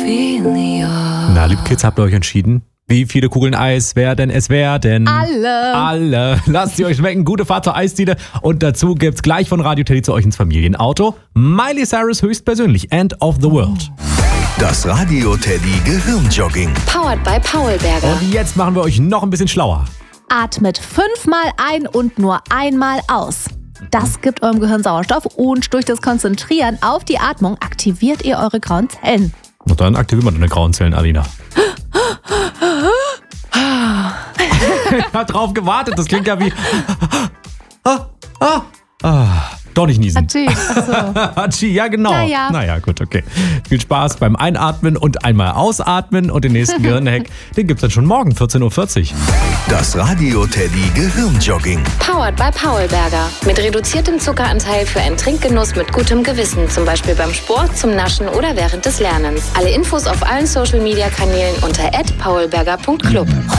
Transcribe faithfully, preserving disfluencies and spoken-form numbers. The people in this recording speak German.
Na, liebe Kids, habt ihr euch entschieden? Wie viele Kugeln Eis werden es werden? Alle. Alle. Lasst sie euch schmecken. Gute Fahrt zur Eisdiele. Und dazu gibt's gleich von Radio Teddy zu euch ins Familienauto Miley Cyrus höchstpersönlich. End of the World. Das Radio Teddy Gehirnjogging. Powered by Paulberger. Und jetzt machen wir euch noch ein bisschen schlauer. Atmet fünfmal ein und nur einmal aus. Das gibt eurem Gehirn Sauerstoff und durch das Konzentrieren auf die Atmung aktiviert ihr eure grauen Zellen. Und dann aktiviert man deine grauen Zellen, Alina. Ich hab drauf gewartet, das klingt ja wie... Ah, ah, ah. Doch nicht niesen. Hatschi, achso. Hatschi, ja genau. Naja. naja, gut, okay. Viel Spaß beim Einatmen und einmal Ausatmen und den nächsten Gehirnhack, den gibt's dann schon morgen, vierzehn Uhr vierzig. Das Radio Teddy Gehirnjogging. Powered by Paulberger. Mit reduziertem Zuckeranteil für einen Trinkgenuss mit gutem Gewissen. Zum Beispiel beim Sport, zum Naschen oder während des Lernens. Alle Infos auf allen Social-Media-Kanälen unter at paulberger punkt club.